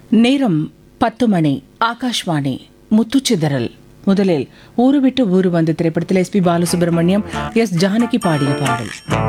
நேரம் 10 மணி. ஆகாஷ்வாணி முத்துச்சிதறல். முதலில் ஊரு விட்டு ஊரு வந்த திரைப்படத்தில் S B Balasubramaniam, S Janaki பாடிய பாடல்.